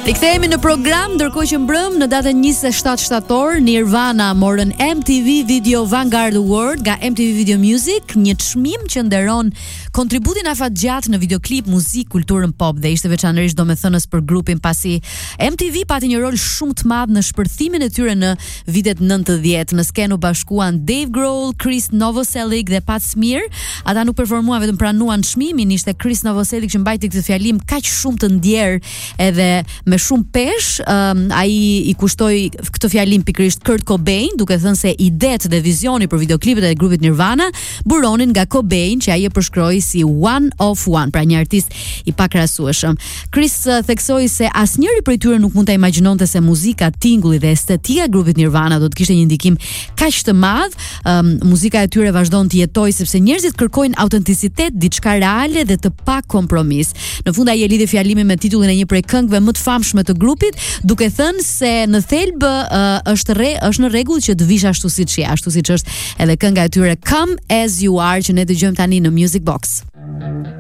Rikthehemi në program, ndërkohë që mbrëm në datën 27 shtator, Nirvana morën MTV Video Vanguard Award nga MTV Video Music, një çmim që nderon kontributin afatgjat në videoklip, muzikë, kulturën pop dhe ishte veçanërisht domethënës për grupin pasi MTV pati një rol shumë të madh në shpërthimin e tyre në vitet 90. Në skenë u bashkuan Dave Grohl, Chris Novoselic dhe Pat Smear. Ata nuk performuan, vetëm pranuan çmimin. Ishte Chris Novoselic që mbajti këtë fjalim kaq shumë të ndjer edhe me shumë pesh, ai i kushtoi këtë fjalim pikërisht Kurt Cobain, duke thënë se idetë dhe vizioni për videoklipet e grupit Nirvana buronin nga Cobain, që ai e përshkroi si one of one, pra një artist i pakrahasueshëm. Chris theksoi se asnjëri prej tyre nuk mund ta imagjinonte se muzika, tingulli dhe estetika e grupit Nirvana do të kishte një ndikim kaq të madh. Muzika e tyre vazhdon të jetojë sepse njerëzit kërkojnë autenticitet, diçka reale dhe të pa kompromis. Në fund ai e lidhi fjalimin me titullin e një prej këngëve më të famshme të grupit, duke thënë se në thelb është në rregull që të vish ashtu siç je, ashtu siç është edhe kënga e tyre Come As You Are, që ne dëgjojmë tani në Music Box.